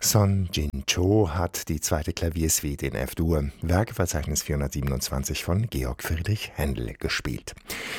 Son Jin-cho hat die zweite Klaviersuite in F-Dur, Werkverzeichnis 427 von Georg Friedrich Händel, gespielt.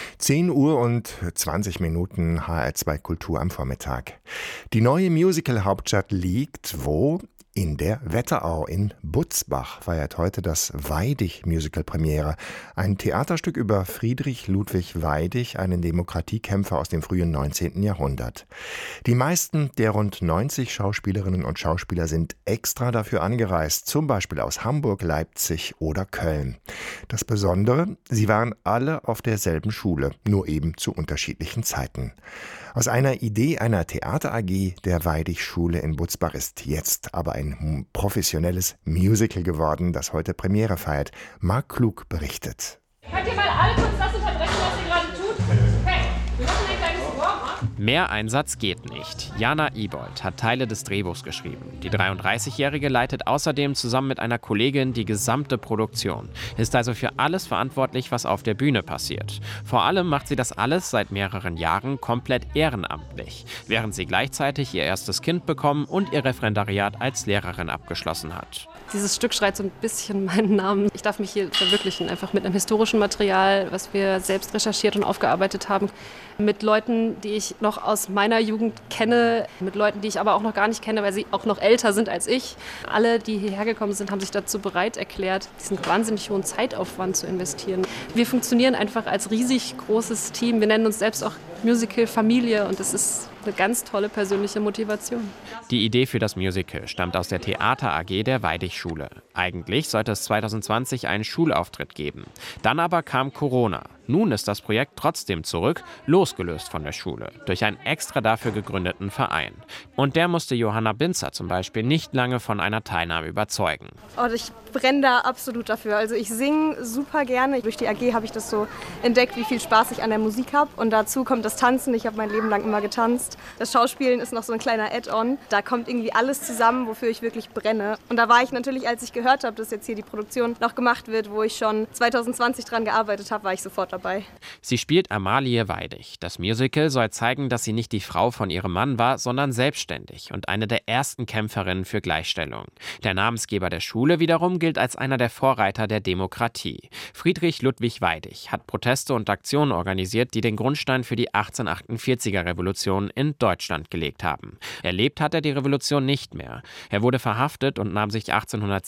10 Uhr und 20 Minuten HR2 Kultur am Vormittag. Die neue Musical-Hauptstadt liegt wo? In der Wetterau in Butzbach feiert heute das Weidig-Musical Premiere. Ein Theaterstück über Friedrich Ludwig Weidig, einen Demokratiekämpfer aus dem frühen 19. Jahrhundert. Die meisten der rund 90 Schauspielerinnen und Schauspieler sind extra dafür angereist, zum Beispiel aus Hamburg, Leipzig oder Köln. Das Besondere, sie waren alle auf derselben Schule, nur eben zu unterschiedlichen Zeiten. Aus einer Idee einer Theater-AG der Weidig-Schule in Butzbach ist jetzt aber ein professionelles Musical geworden, das heute Premiere feiert. Marc Klug berichtet. Könnt ihr mal alle kurz das unterbrechen, was ihr gerade tut? Hey, wir machen ein kleines Wort. Mehr Einsatz geht nicht. Jana Ibold hat Teile des Drehbuchs geschrieben. Die 33-Jährige leitet außerdem zusammen mit einer Kollegin die gesamte Produktion, ist also für alles verantwortlich, was auf der Bühne passiert. Vor allem macht sie das alles seit mehreren Jahren komplett ehrenamtlich, während sie gleichzeitig ihr erstes Kind bekommen und ihr Referendariat als Lehrerin abgeschlossen hat. Dieses Stück schreit so ein bisschen meinen Namen. Ich darf mich hier verwirklichen, einfach mit einem historischen Material, was wir selbst recherchiert und aufgearbeitet haben. Mit Leuten, die ich noch aus meiner Jugend kenne, mit Leuten, die ich aber auch noch gar nicht kenne, weil sie auch noch älter sind als ich. Alle, die hierher gekommen sind, haben sich dazu bereit erklärt, diesen wahnsinnig hohen Zeitaufwand zu investieren. Wir funktionieren einfach als riesig großes Team. Wir nennen uns selbst auch Musical-Familie und das ist eine ganz tolle persönliche Motivation. Die Idee für das Musical stammt aus der Theater-AG der Weidig-Schule. Eigentlich sollte es 2020 einen Schulauftritt geben. Dann aber kam Corona. Nun ist das Projekt trotzdem zurück, losgelöst von der Schule, durch einen extra dafür gegründeten Verein. Und der musste Johanna Binzer zum Beispiel nicht lange von einer Teilnahme überzeugen. Oh, ich brenne da absolut dafür. Also ich singe super gerne. Durch die AG habe ich das so entdeckt, wie viel Spaß ich an der Musik habe. Und dazu kommt das Tanzen. Ich habe mein Leben lang immer getanzt. Das Schauspielen ist noch so ein kleiner Add-on. Da kommt irgendwie alles zusammen, wofür ich wirklich brenne. Und da war ich natürlich, als ich gehört habe, dass jetzt hier die Produktion noch gemacht wird, wo ich schon 2020 dran gearbeitet habe, war ich sofort dabei. Sie spielt Amalie Weidig. Das Musical soll zeigen, dass sie nicht die Frau von ihrem Mann war, sondern selbstständig und eine der ersten Kämpferinnen für Gleichstellung. Der Namensgeber der Schule wiederum gilt als einer der Vorreiter der Demokratie. Friedrich Ludwig Weidig hat Proteste und Aktionen organisiert, die den Grundstein für die 1848er-Revolution in Deutschland gelegt haben. Erlebt hat er die Revolution nicht mehr. Er wurde verhaftet und nahm sich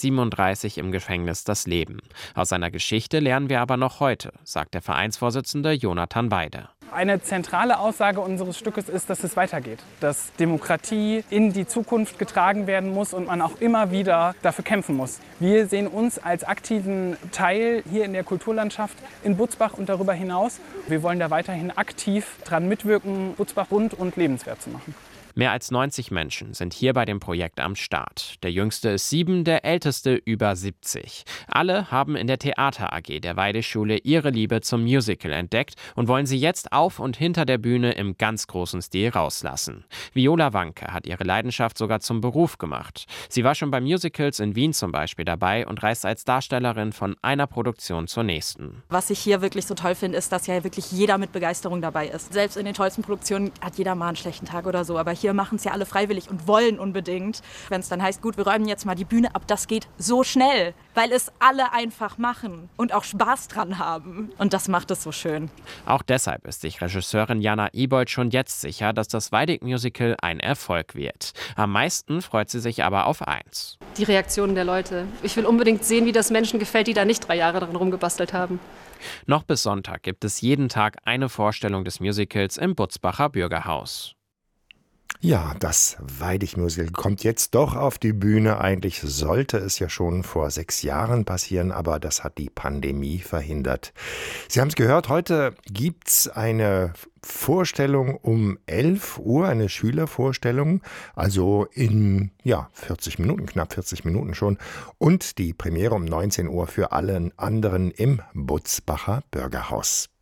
1837 im Gefängnis das Leben. Aus seiner Geschichte lernen wir aber noch heute, sagt der Vereinsvorsitzende Jonathan Weide. Eine zentrale Aussage unseres Stückes ist, dass es weitergeht, dass Demokratie in die Zukunft getragen werden muss und man auch immer wieder dafür kämpfen muss. Wir sehen uns als aktiven Teil hier in der Kulturlandschaft in Butzbach und darüber hinaus. Wir wollen da weiterhin aktiv dran mitwirken, Butzbach bunt und lebenswert zu machen. Mehr als 90 Menschen sind hier bei dem Projekt am Start. Der jüngste ist 7, der älteste über 70. Alle haben in der Theater-AG der Weidig-Schule ihre Liebe zum Musical entdeckt und wollen sie jetzt auf und hinter der Bühne im ganz großen Stil rauslassen. Viola Wanke hat ihre Leidenschaft sogar zum Beruf gemacht. Sie war schon bei Musicals in Wien zum Beispiel dabei und reist als Darstellerin von einer Produktion zur nächsten. Was ich hier wirklich so toll finde, ist, dass ja wirklich jeder mit Begeisterung dabei ist. Selbst in den tollsten Produktionen hat jeder mal einen schlechten Tag oder so, aber hier machen es ja alle freiwillig und wollen unbedingt. Wenn es dann heißt, gut, wir räumen jetzt mal die Bühne ab, das geht so schnell, weil es alle einfach machen und auch Spaß dran haben. Und das macht es so schön. Auch deshalb ist sich Regisseurin Jana Ibold schon jetzt sicher, dass das Weidig-Musical ein Erfolg wird. Am meisten freut sie sich aber auf eins: Die Reaktionen der Leute. Ich will unbedingt sehen, wie das Menschen gefällt, die da nicht 3 Jahre dran rumgebastelt haben. Noch bis Sonntag gibt es jeden Tag eine Vorstellung des Musicals im Butzbacher Bürgerhaus. Ja, das Weidig-Musical kommt jetzt doch auf die Bühne. Eigentlich sollte es ja schon vor 6 Jahren passieren, aber das hat die Pandemie verhindert. Sie haben es gehört, heute gibt's eine Vorstellung um 11 Uhr, eine Schülervorstellung, also in 40 Minuten, knapp 40 Minuten schon. Und die Premiere um 19 Uhr für alle anderen im Butzbacher Bürgerhaus.